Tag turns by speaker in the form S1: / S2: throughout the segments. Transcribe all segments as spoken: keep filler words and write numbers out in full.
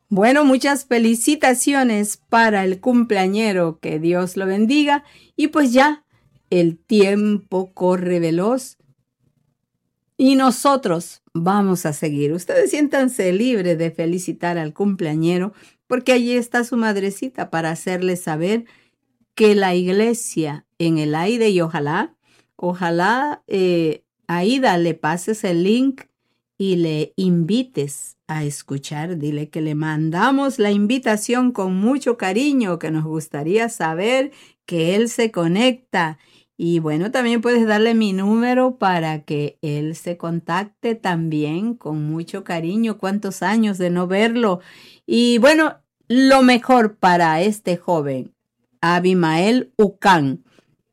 S1: Bueno, muchas felicitaciones para el cumpleañero, que Dios lo bendiga. Y pues ya, el tiempo corre veloz y nosotros vamos a seguir. Ustedes siéntanse libres de felicitar al cumpleañero, porque allí está su madrecita para hacerle saber que la iglesia en el aire, y ojalá, ojalá eh, Aida le pases el link y le invites a escuchar. Dile que le mandamos la invitación con mucho cariño, que nos gustaría saber que él se conecta. Y bueno, también puedes darle mi número para que él se contacte también con mucho cariño. Cuántos años de no verlo. Y bueno, lo mejor para este joven, Abimael Ucán,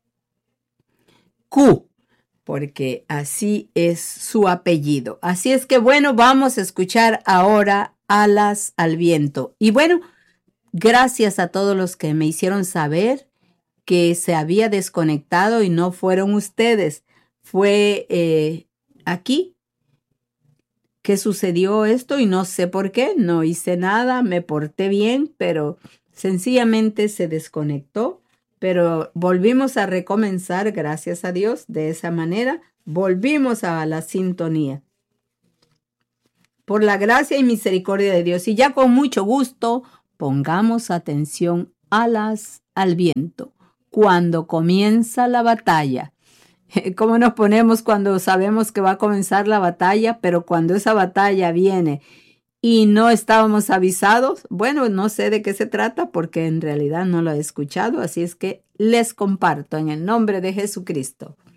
S1: Q, porque así es su apellido. Así es que bueno, vamos a escuchar ahora Alas al Viento. Y bueno, gracias a todos los que me hicieron saber que se había desconectado y no fueron ustedes. Fue eh, aquí que sucedió esto y no sé por qué. No hice nada, me porté bien, pero sencillamente se desconectó. Pero volvimos a recomenzar, gracias a Dios, de esa manera. Volvimos a la sintonía. Por la gracia y misericordia de Dios. Y ya con mucho gusto, pongamos atención, alas al viento. Cuando comienza la batalla. ¿Cómo nos ponemos cuando sabemos que va a comenzar la batalla? Pero cuando esa batalla viene y no estábamos avisados, bueno, no sé de qué se trata porque en realidad no lo he escuchado, así es que les comparto en el nombre de Jesucristo.